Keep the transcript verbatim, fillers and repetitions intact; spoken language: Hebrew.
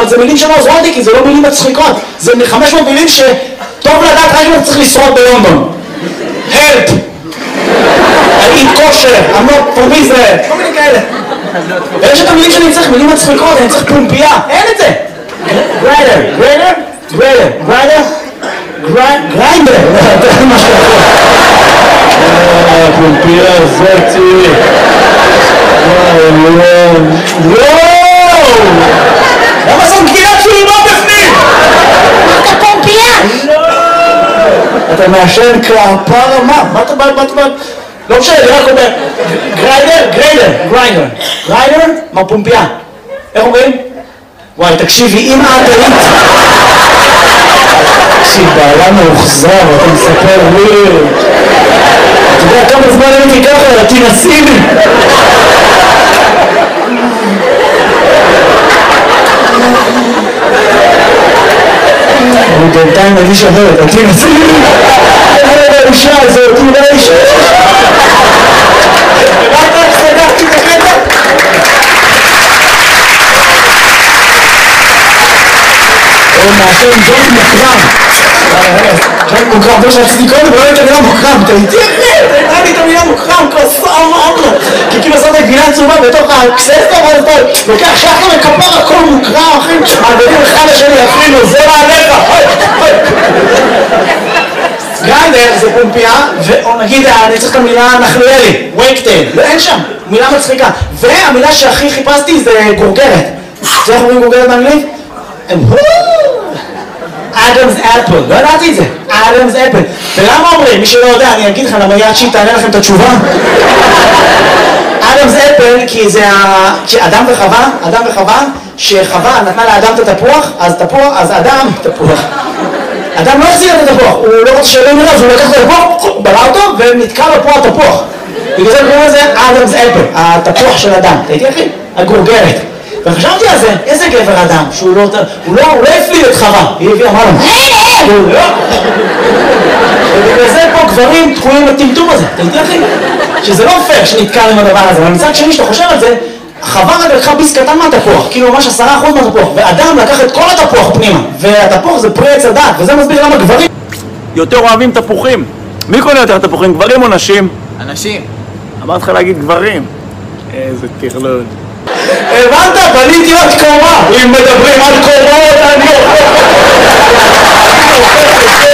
אבל זה מילים שלא עוזרות לי, כי זה לא מילים מצחיקות. זה חמש מאות מילים שטוב לדעת רק אם אתה צריך לשרוד בלונדון. help! I eat kosher, I'm not from Israel, כל מיני כאלה. ויש את המילים שאני צריך, מילים מצחיקות, אני צריך פומפייה, אין את זה. גריידר, גריידר, גריידר, גריידר, גריידר, זה מה שאתה יכול. פומפייה, זאתי. וואו, וואו, וואו! למה זאת גבינת שולמה בפנים? אתה פומפייה! לא! אתה מעשן כפרה, מה? מה אתה בא, מה אתה בא? לא משנה, אני רק אומר, גריידר, גריידר, גריידר, גריידר, מה פומפייה? איך אומרים? וואי, תקשיבי, אם את היית... תקשיב, בעלה מאוחזר, אתה מספר וויר. אתה יודע כמה זמן הייתי ככה, תנסי לי. אני בינתיים מרגיש אחרת, תנסי לי. איזה האישה הזאת, איזה האישה. הבאת איך סגרתי בקטע? הוא מעשן ג'וינט מוקרם. ג'וינט מוקרם, זה שרציתי קודם, לא הייתה מילה מוקרם. אתה איתי אחרי, אתה הייתה לי את המילה מוקרם, כוסה אמרנו. כי כאילו עושה את הגבינה צהובה בתוך הקססטה, אבל אתה לוקח שחר וכפר הכל מוקרם, אחי. מעבדים אחד לשני, אפילו, זה מעליך. גריידר זה פומפייה, או נגיד, אני צריך את המילה נחלואלי, וייקטייל, לא אין שם, מילה מצחיקה. והמילה שהכי חיפשתי זה גורגרת. זה איך אומרים גורגרת באנגלית? אדמס אפל, לא ידעתי את זה, אדמס אפל. ולמה אומרים? מי שלא יודע, אני אגיד לך, למה יד שהיא תענה לכם את התשובה? אדמס אפל, כי זה ה... אדם וחווה, אדם וחווה, שחווה נתנה לאדם את התפוח, אז תפוח, אז אדם, תפוח. אדם לא החזיר את התפוח, הוא לא רוצה שלא נראה, אז הוא לקח את התפוח, בלע אותו, ונתקע לו פה התפוח. בגלל זה קוראים לזה אדמס אפל, התפוח של אדם. אתה הייתי אחי? הגורגרת. וחשבתי על זה, איזה גבר אדם, שהוא לא, הוא לא, הוא לא הפליל את חווה, היא הביאה, אמרה לו, הוא לא. ובגלל זה פה גברים תקועים בטמטום הזה, אתה יודע אחי? שזה לא פייר שנתקע עם הדבר הזה, אבל מצד שני שאתה חושב על זה, חווה רק לקחה ביס קטן מהתפוח, כאילו ממש עשרה אחוז מהתפוח, ואדם לקח את כל התפוח פנימה, והתפוח זה פרי עץ הדעת, וזה מסביר למה גברים יותר אוהבים תפוחים. מי קונה יותר תפוחים, גברים או נשים? אנשים. אמרת לך להגיד גברים. איזה תכלול. הבנת? בניתי עוד קומה, אם מדברים על קומות אני אוכל